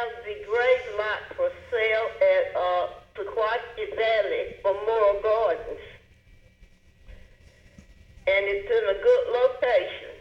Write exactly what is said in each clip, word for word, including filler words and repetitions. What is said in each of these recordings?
have the grave lot for sale at uh, Pequotchie Valley Memorial Gardens. And it's in a good location.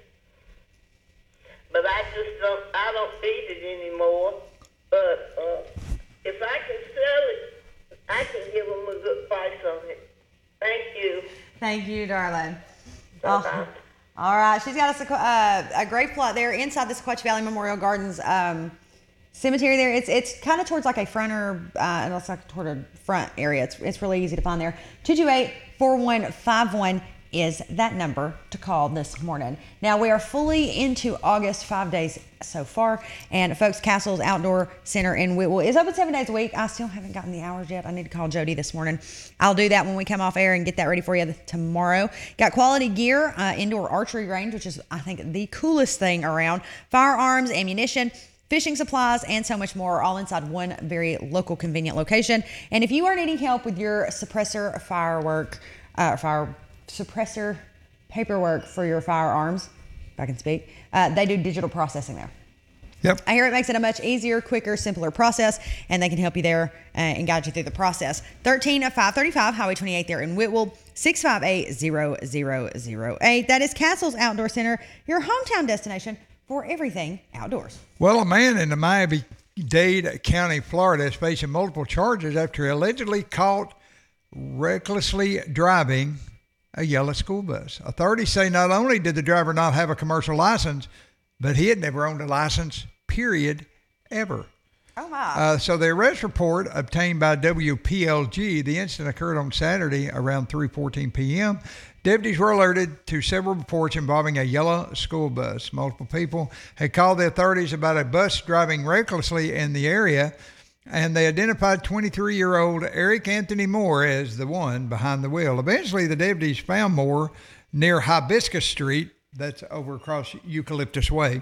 But I just don't, I don't need it anymore. But uh, if I can sell it, I can give them a good price on it. Thank you. Thank you, darling. Bye-bye. All right, she's got a, uh, a great plot there inside the Sequatchie Valley Memorial Gardens um, cemetery there. It's it's kind of towards like a front or, uh, and it's like toward a front area. It's, it's really easy to find there. two two eight, four one five one is that number to call this morning. Now, we are fully into August, five days so far. And folks, Castle's Outdoor Center in Whitwell is open seven days a week. I still haven't gotten the hours yet. I need to call Jody this morning. I'll do that when we come off air and get that ready for you tomorrow. Got quality gear, uh, indoor archery range, which is, I think, the coolest thing around. Firearms, ammunition, fishing supplies, and so much more, all inside one very local, convenient location. And if you are needing help with your suppressor firework, uh, fire suppressor paperwork for your firearms, if I can speak, uh, they do digital processing there. Yep. I hear it makes it a much easier, quicker, simpler process, and they can help you there uh, and guide you through the process. thirteen five thirty-five Highway twenty-eight there in Whitwell, six five eight, zero zero zero eight. That is Castle's Outdoor Center, your hometown destination for everything outdoors. Well, a man in the Miami-Dade County, Florida, is facing multiple charges after allegedly caught recklessly driving a yellow school bus. Authorities say not only did the driver not have a commercial license, but he had never owned a license, period, ever. Oh, my. Uh, so the arrest report obtained by W P L G, the incident occurred on Saturday around three fourteen p.m. Deputies were alerted to several reports involving a yellow school bus. Multiple people had called the authorities about a bus driving recklessly in the area, and they identified twenty-three-year-old Eric Anthony Moore as the one behind the wheel. Eventually, the deputies found Moore near Hibiscus Street. That's over across Eucalyptus Way.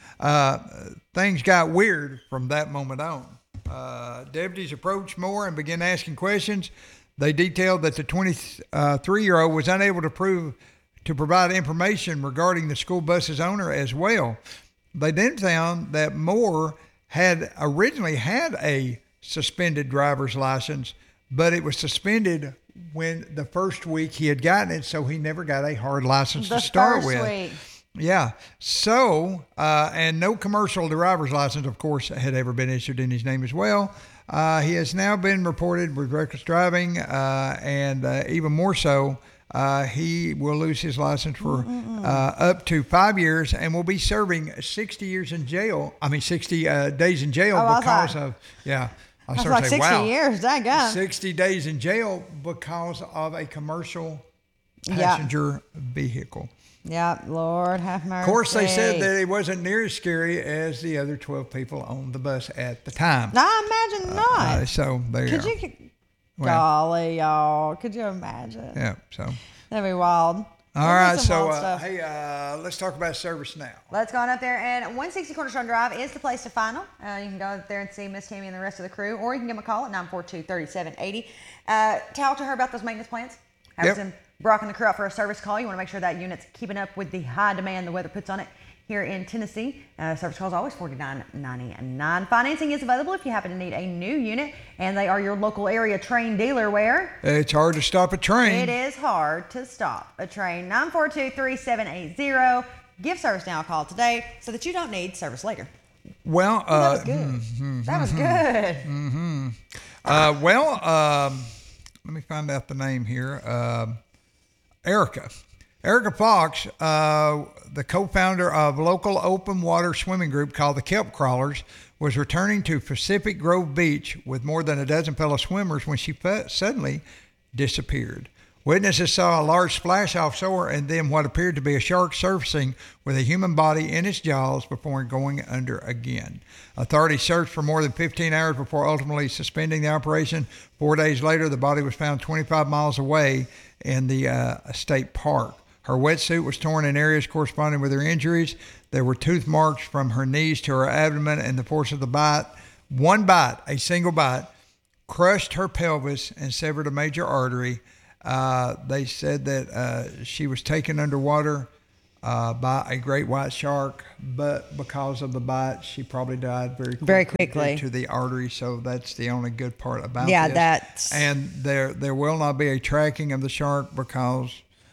Uh, things got weird from that moment on. Uh, deputies approached Moore and began asking questions. They detailed that the twenty-three-year-old was unable to prove to provide information regarding the school bus's owner as well. They then found that Moore had originally had a suspended driver's license, but it was suspended when the first week he had gotten it, so he never got a hard license the to start first with. Week. Yeah. So, uh, and no commercial driver's license, of course, had ever been issued in his name as well. Uh, he has now been reported with reckless driving, uh, and uh, even more so, Uh, he will lose his license for uh, up to five years and will be serving sixty years in jail. I mean, sixty uh, days in jail oh, because like, of, yeah. I was started like saying, sixty wow, years, dang God. sixty days in jail because of a commercial Yeah. passenger vehicle. Yeah, Lord have mercy. Of course, they said that it wasn't near as scary as the other twelve people on the bus at the time. I imagine not. Uh, so there Could you you, go. well, golly, y'all. Could you imagine? Yeah, so. That'd be wild. All That'd be right, some so wild uh, stuff. hey, uh, let's talk about service now. Let's go on up there. And one sixty Cornerstone Drive is the place to find them. Uh, you can go up there and see Miss Tammy and the rest of the crew, or you can give them a call at nine four two, three seven eight zero. Uh, talk to her about those maintenance plans. Have Yep. some Brock and the crew out for a service call. You want to make sure that unit's keeping up with the high demand the weather puts on it here in Tennessee. Uh, service call is always forty-nine ninety-nine. Financing is available if you happen to need a new unit, and they are your local area train dealer where It's hard to stop a train. it is hard to stop a train. nine four two, three seven eight zero. Give service now a call today so that you don't need service later. Well, Oh, that uh, was good. mm-hmm, That was good. mm-hmm. uh, well, um, let me find out the name here. Uh, Erica. Erica Fox, uh, the co-founder of local open water swimming group called the Kelp Crawlers, was returning to Pacific Grove Beach with more than a dozen fellow swimmers when she fe- suddenly disappeared. Witnesses saw a large splash offshore and then what appeared to be a shark surfacing with a human body in its jaws before going under again. Authorities searched for more than fifteen hours before ultimately suspending the operation. Four days later, the body was found twenty-five miles away in the uh, state park. Her wetsuit was torn in areas corresponding with her injuries. There were tooth marks from her knees to her abdomen, and the force of the bite, one bite, a single bite, crushed her pelvis and severed a major artery. Uh, they said that uh, she was taken underwater uh, uh, by a great white shark, but because of the bite, she probably died very quickly, Very quickly. due to the artery. So that's the only good part about Yeah, this. that's- And there there will not be a tracking of the shark because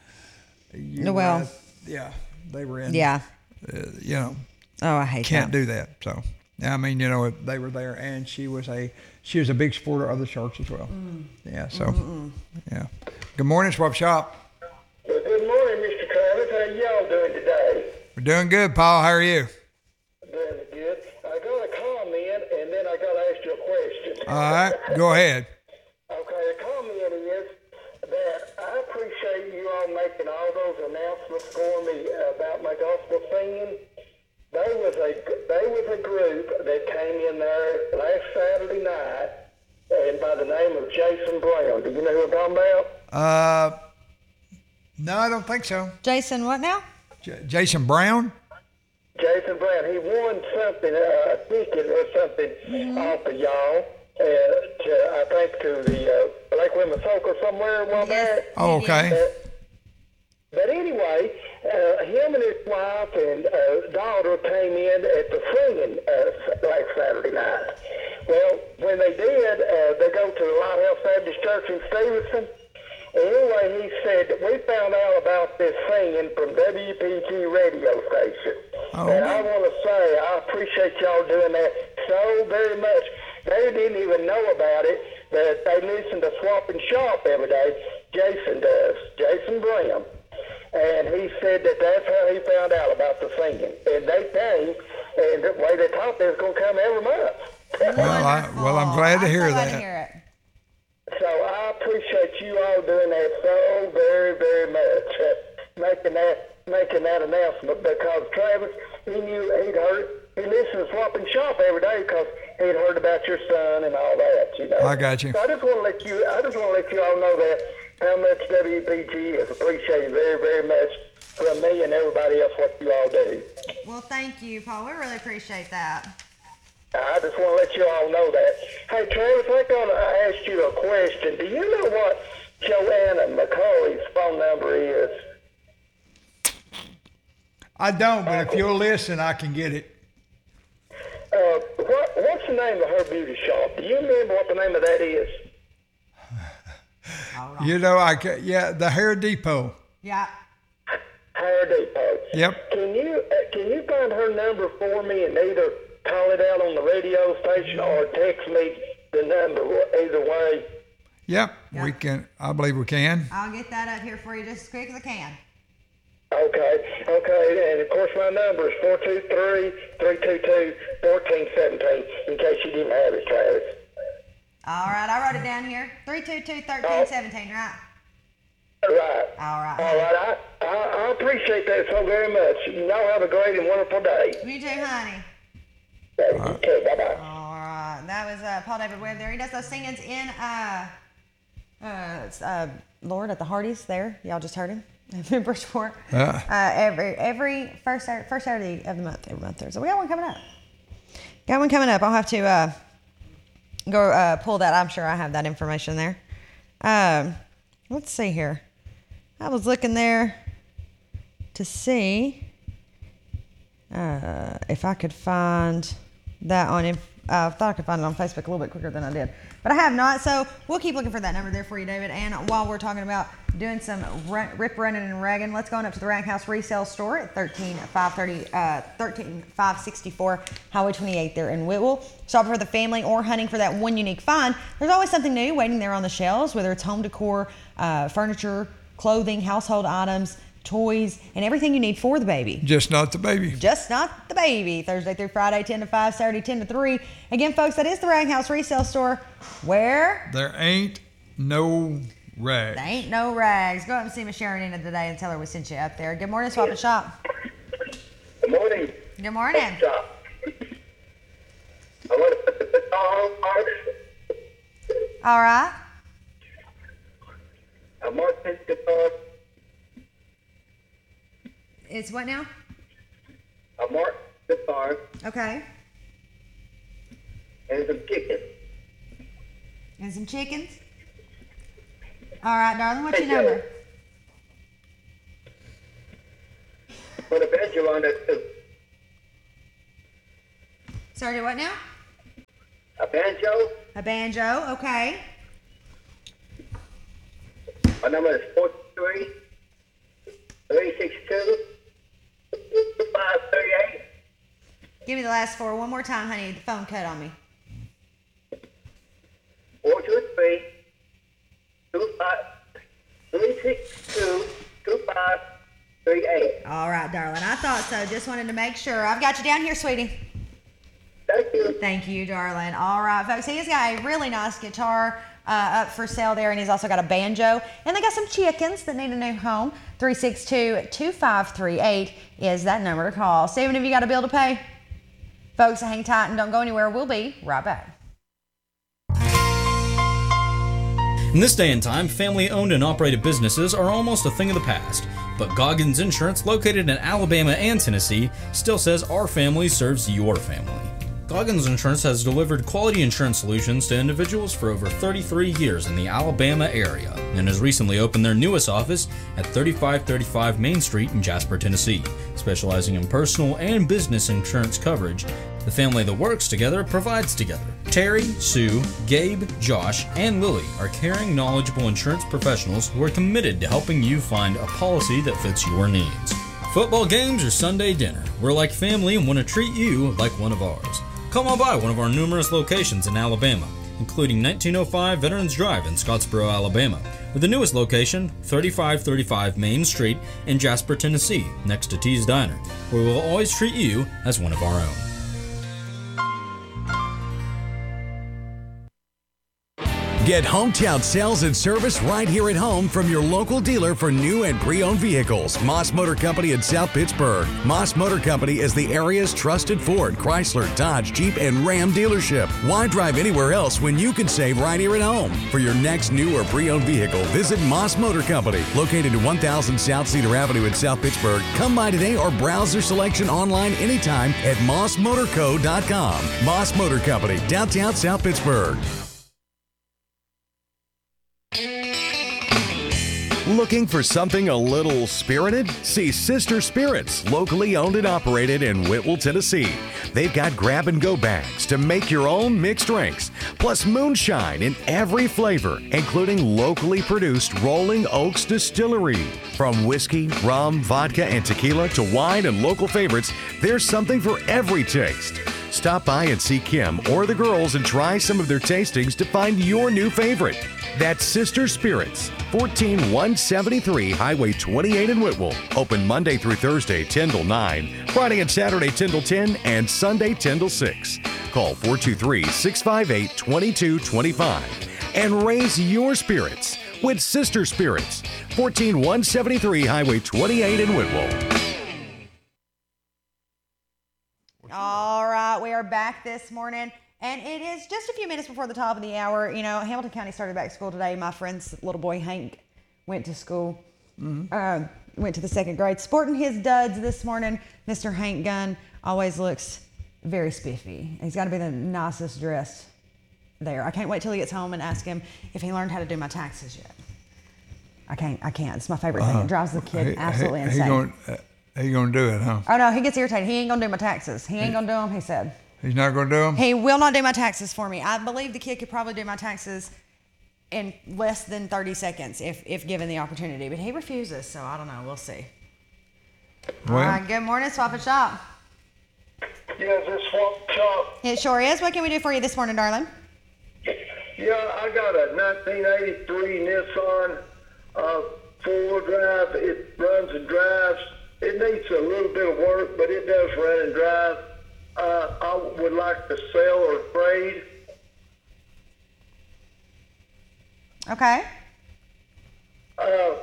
you Well- were at- yeah, they were in. Yeah. Uh, you know, Oh, I hate can't that. do that. So I mean, you know, they were there, and she was a she was a big supporter of the sharks as well. Mm. Yeah. So yeah. Good morning, Swap Shop. Well, good morning, Mister Travis. How y'all doing today? We're doing good, Paul. How are you? Doing good. I got a comment, and then I got to ask you a question. All right, go ahead. Okay, the comment is that I appreciate you all making all those announcements for me about my gospel singing. There was a there was a group that came in there last Saturday night, and by the name of Jason Brown. Do you know who I'm talking about? Uh, no, I don't think so. Jason, what now? J- Jason Brown. Jason Brown. He won something, uh, a ticket or something off of y'all. Uh, to, I think to the uh, Lake Wimmisoka somewhere while Yes. back. Oh, okay. Uh, but anyway, uh, him and his wife and uh, daughter came in at the singing uh, last Saturday night. Well, when they did, uh, they go to the Lighthouse Baptist Church in Stevenson. Anyway, he said that we found out about this singing from W P G radio station. Oh. And I want to say I appreciate y'all doing that so very much. They didn't even know about it, but they listen to Swap and Shop every day. Jason does, Jason Brown. And he said that that's how he found out about the singing. And they came, and the way they thought they was going to come every month. Well, I, well, I'm glad to I'm hear so glad that. to hear it. So I appreciate you all doing that so very, very much, uh, making that making that announcement, because Travis, he knew he'd heard, he listened to Swap and Shop every day because he'd heard about your son and all that, you know. I got you. So I just want to let you, I just want to let you all know that how much W P G is appreciated very, very much from me and everybody else what you all do. Well, thank you, Paul. We really appreciate that. I just want to let you all know that. Hey, Travis, I'm going to ask you a question. Do you know what Joanna McCauley's phone number is? I don't, but if you'll listen, I can get it. Uh, what, what's the name of her beauty shop? Do you remember what the name of that is? You know, I ca- yeah, the Hair Depot. Yeah. Hair Depot. Yep. Can you uh, can you find her number for me and either call it out on the radio station or text me the number? Either way. Yep, Yeah. we can. I believe we can. I'll get that up here for you just as quick as I can. Okay, okay, and of course my number is four two three, three two two, one four one seven, in case you didn't have it, Travis. All right, I wrote it down here. three two two, one three one seven, right? Right. All right. All right, I, I, I appreciate that so very much. You all have a great and wonderful day. You too, honey. Okay, bye-bye. All right, that was uh, Paul David Webb there. He does those singings in uh, uh, it's, uh, Lord at the Hardee's there. Y'all just heard him in Bridgeport. Yeah. Uh, every every first Saturday, first Saturday of the month, every month. So we got one coming up. Got one coming up. I'll have to uh, go uh, pull that. I'm sure I have that information there. Um, let's see here. I was looking there to see uh, if I could find that on. Inf- uh, I thought I could find it on Facebook a little bit quicker than I did, but I have not. So we'll keep looking for that number there for you, David. And while we're talking about doing some run, rip, running, and ragging, let's go on up to the Rag House Resale Store at thirteen five thirty, uh, thirteen five sixty-four Highway twenty-eight there in Whitwell. Shopping for the family or hunting for that one unique find. There's always something new waiting there on the shelves, whether it's home decor, uh, furniture, clothing, household items, toys, and everything you need for the baby. Just not the baby. Just not the baby. Thursday through Friday, ten to five, Saturday, ten to three. Again, folks, that is the Rag House Resale Store where There ain't no rag. there ain't no rags. Go up and see Miss Sharon in today and tell her we sent you up there. Good morning, Swap and Shop. Good morning. Good morning. Stop. I want to put the guitar on first. All right. I marked this guitar. It's what now? I marked the guitar Okay. and some chicken. And some chickens. All right, darling. What's your Hey, number? put a banjo on it. Too. Sorry, what now? A banjo. A banjo, okay. My number is four three three six two five three eight. Give me the last four one more time, honey. The phone cut on me. Four two three two five three six two two five three eight. All right, darling. I thought so. Just wanted to make sure. I've got you down here, sweetie. Thank you. Thank you, darling. All right, folks. He's got a really nice guitar uh, up for sale there, and he's also got a banjo. And they got some chickens that need a new home. three six two two five three eight is that number to call. Steven, have you got a bill to pay? Folks, hang tight and don't go anywhere. We'll be right back. In this day and time, family-owned and operated businesses are almost a thing of the past. But Goggins Insurance, located in Alabama and Tennessee, still says our family serves your family. Goggins Insurance has delivered quality insurance solutions to individuals for over thirty-three years in the Alabama area and has recently opened their newest office at thirty-five thirty-five Main Street in Jasper, Tennessee. Specializing in personal and business insurance coverage, the family that works together provides together. Terry, Sue, Gabe, Josh, and Lily are caring, knowledgeable insurance professionals who are committed to helping you find a policy that fits your needs. Football games or Sunday dinner, we're like family and want to treat you like one of ours. Come on by one of our numerous locations in Alabama, including nineteen oh five Veterans Drive in Scottsboro, Alabama, with the newest location, thirty-five thirty-five Main Street in Jasper, Tennessee, next to T's Diner, where we will always treat you as one of our own. Get hometown sales and service right here at home from your local dealer for new and pre-owned vehicles. Moss Motor Company in South Pittsburgh. Moss Motor Company is the area's trusted Ford, Chrysler, Dodge, Jeep, and Ram dealership. Why drive anywhere else when you can save right here at home? For your next new or pre-owned vehicle, visit Moss Motor Company, located at one thousand South Cedar Avenue in South Pittsburgh. Come by today or browse their selection online anytime at moss motor co dot com. Moss Motor Company, downtown South Pittsburgh. Looking for something a little spirited? See Sister Spirits, locally owned and operated in Whitwell, Tennessee. They've got grab-and-go bags to make your own mixed drinks, plus moonshine in every flavor, including locally produced Rolling Oaks Distillery. From whiskey, rum, vodka, and tequila to wine and local favorites, there's something for every taste. Stop by and see Kim or the girls and try some of their tastings to find your new favorite. That's Sister Spirits, fourteen one seventy-three Highway twenty-eight in Whitwell. Open Monday through Thursday, ten till nine, Friday and Saturday, ten till ten, and Sunday, ten till six. Call four two three, six five eight, two two two five and raise your spirits with Sister Spirits, fourteen one seventy-three Highway twenty-eight in Whitwell. All right, we are back this morning. And it is just a few minutes before the top of the hour. You know, Hamilton County started back school today. My friend's little boy, Hank, went to school, mm-hmm. uh, went to the second grade. Sporting his duds this morning. Mister Hank Gunn always looks very spiffy. He's got to be the nicest dressed there. I can't wait till he gets home and ask him if he learned how to do my taxes yet. I can't. I can't. It's my favorite uh, thing. It drives the kid he, absolutely he, insane. He gonna, uh, he gonna do it, huh? Oh, no, he gets irritated. He ain't going to do my taxes. He ain't going to do them, he said. He's not going to do them? He will not do my taxes for me. I believe the kid could probably do my taxes in less than thirty seconds if, if given the opportunity. But he refuses, so I don't know. We'll see. Well, all right, good morning, Swap and Shop. Yeah, this Swap and Shop. It sure is. What can we do for you this morning, darling? Yeah, I got a nineteen eighty-three Nissan uh, four-wheel drive. It runs and drives. It needs a little bit of work, but it does run and drive. Uh, I would like to sell or trade. Okay. Uh,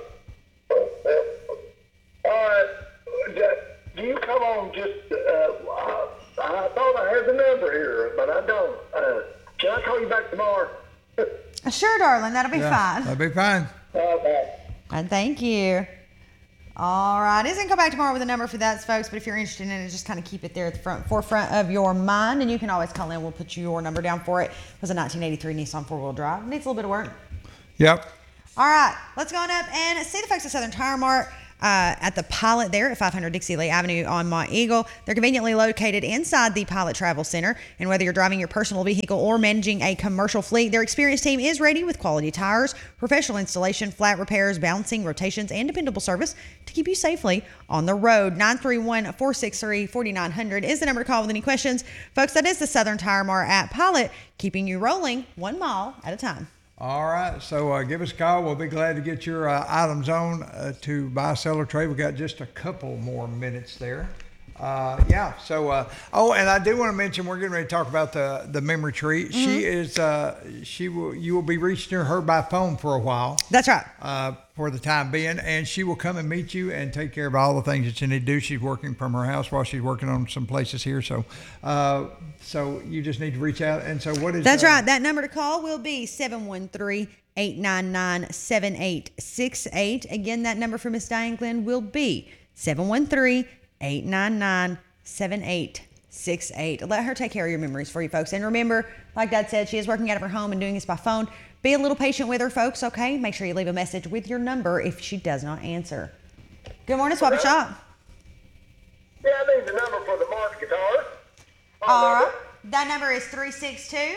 all right. Do you come on just, uh, I, I thought I had the number here, but I don't. Uh, can I call you back tomorrow? Sure, darling. That'll be yeah, fine. That'll be fine. Okay. And thank you. All right. He's going to come back tomorrow with a number for that, folks. But if you're interested in it, just kind of keep it there at the front, forefront of your mind. And you can always call in. We'll put your number down for it. It was a nineteen eighty-three Nissan four-wheel drive. Needs a little bit of work. Yep. All right. Let's go on up and see the folks at Southern Tire Mart. uh, at the Pilot there at five hundred Dixie Lee Avenue on Mont Eagle. They're conveniently located inside the Pilot Travel Center. And whether you're driving your personal vehicle or managing a commercial fleet, their experienced team is ready with quality tires, professional installation, flat repairs, balancing, rotations, and dependable service to keep you safely on the road. nine three one, four six three, four nine zero zero is the number to call with any questions. Folks, that is the Southern Tire Mart at Pilot, keeping you rolling one mile at a time. All right, so uh, give us a call. We'll be glad to get your uh, items on uh, to buy, sell, or trade. We got just a couple more minutes there. Uh, yeah, so, uh, oh, and I do want to mention, we're getting ready to talk about the, the memory tree. Mm-hmm. She is, uh, she will, you will be reaching her by phone for a while. That's right. Uh, for the time being, and she will come and meet you and take care of all the things that you need to do. She's working from her house while she's working on some places here. So, uh, so you just need to reach out. And so what is That's uh, right. That number to call will be seven one three, eight nine nine, seven eight six eight. Again, that number for Miss Diane Glenn will be seven one three, eight nine nine, seven eight six eight. Let her take care of your memories for you, folks. And remember, like Dad said, she is working out of her home and doing this by phone. Be a little patient with her, folks, okay? Make sure you leave a message with your number if she does not answer. Good morning, Swap and Shop. Yeah, I need the number for the March guitar. All right. That number is three six two,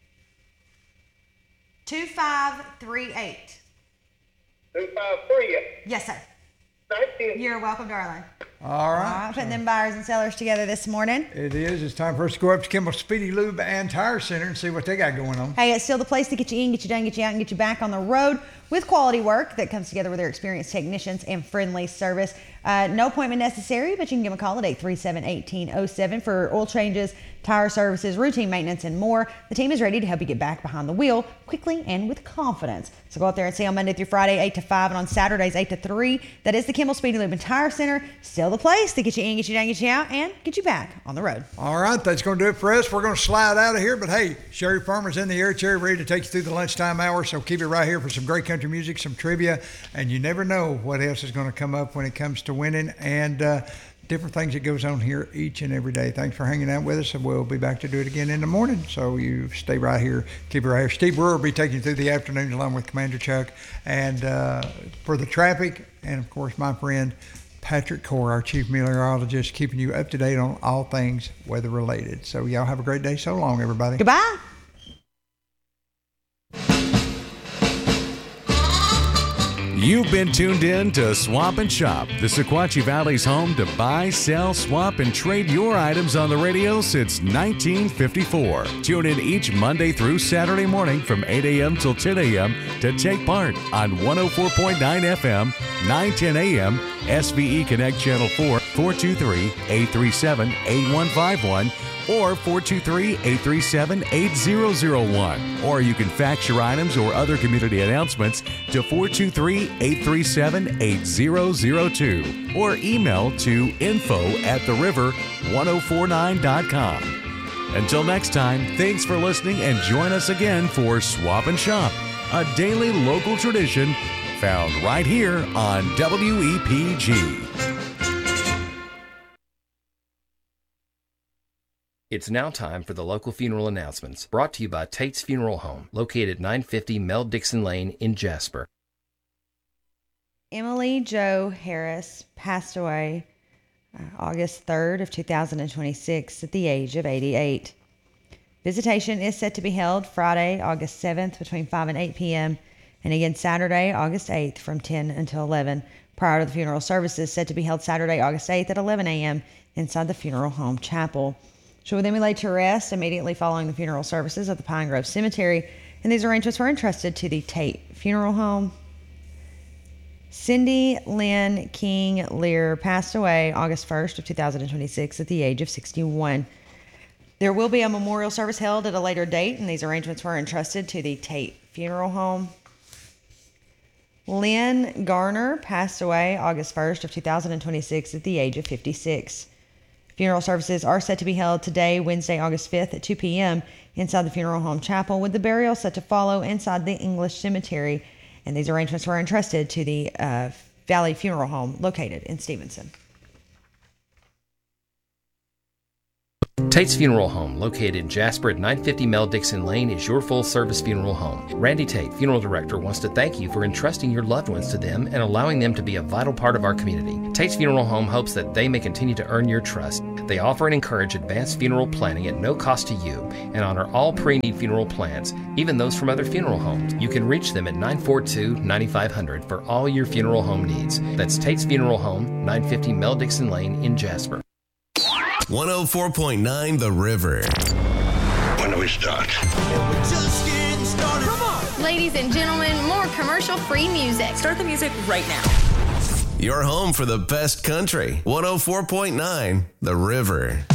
two five three eight. two five three eight. Yes, sir. Thank you. You're welcome, darling. All right. All right, putting them buyers and sellers together this morning. It is. It's time for us to go up to Kimball Speedy Lube and Tire Center and see what they got going on. Hey, it's still the place to get you in, get you done, get you out, and get you back on the road with quality work that comes together with their experienced technicians and friendly service. Uh, no appointment necessary, but you can give them a call at eight three seven, one eight zero seven for oil changes, tire services, routine maintenance, and more. The team is ready to help you get back behind the wheel quickly and with confidence. So go out there and see on Monday through Friday, eight to five, and on Saturdays, eight to three. That is the Kimball Speedy Lube and Tire Center. Still the place to get you in, get you down, get you out, and get you back on the road. All right, that's going to do it for us. We're going to slide out of here, but hey, Sherry Farmer's in the air chair ready to take you through the lunchtime hour, so keep it right here for some great country music, some trivia, and you never know what else is going to come up when it comes to winning and uh, different things that goes on here each and every day. Thanks for hanging out with us, and we'll be back to do it again in the morning, so you stay right here, keep it right here. Steve Brewer will be taking you through the afternoon along with Commander Chuck, and uh, for the traffic, and of course my friend Patrick Core, our chief meteorologist, keeping you up to date on all things weather related. So y'all have a great day. So long, everybody. Goodbye. You've been tuned in to Swap and Shop, the Sequatchie Valley's home to buy, sell, swap, and trade your items on the radio since nineteen fifty-four. Tune in each Monday through Saturday morning from eight a.m. till ten a.m. to take part on one oh four point nine F M, nine ten a.m., S V E Connect Channel four, four two three, eight three seven, eight one five one, or four two three, eight three seven, eight zero zero one. Or you can fax your items or other community announcements to four two three, eight three seven, eight zero zero two. Or email to info at the river ten forty-nine dot com. Until next time, thanks for listening and join us again for Swap and Shop, a daily local tradition found right here on W E P G. It's now time for the local funeral announcements, brought to you by Tate's Funeral Home, located at nine fifty Mel Dixon Lane in Jasper. Emily Jo Harris passed away uh, August third of two thousand twenty-six at the age of eighty-eight. Visitation is set to be held Friday, August seventh between five and eight p.m. and again Saturday, August eighth from ten until eleven. Prior to the funeral services set to be held Saturday, August eighth at eleven a.m. inside the funeral home chapel. She will then be laid to rest immediately following the funeral services at the Pine Grove Cemetery, and these arrangements were entrusted to the Tate Funeral Home. Cindy Lynn King Lear passed away August first of two thousand twenty-six at the age of sixty-one. There will be a memorial service held at a later date, and these arrangements were entrusted to the Tate Funeral Home. Lynn Garner passed away August first of two thousand twenty-six at the age of fifty-six. Funeral services are set to be held today, Wednesday, August fifth at two p.m. inside the funeral home chapel, with the burial set to follow inside the English Cemetery. And these arrangements were entrusted to the uh, Valley Funeral Home located in Stevenson. Tate's Funeral Home, located in Jasper at nine fifty Mel Dixon Lane, is your full-service funeral home. Randy Tate, funeral director, wants to thank you for entrusting your loved ones to them and allowing them to be a vital part of our community. Tate's Funeral Home hopes that they may continue to earn your trust. They offer and encourage advanced funeral planning at no cost to you and honor all pre-need funeral plans, even those from other funeral homes. You can reach them at nine four two, nine five zero zero for all your funeral home needs. That's Tate's Funeral Home, nine fifty Mel Dixon Lane in Jasper. one oh four point nine The River. When do we start? We're just getting started. Come on. Ladies and gentlemen, more commercial-free music. Start the music right now. Your home for the best country. one oh four point nine The River.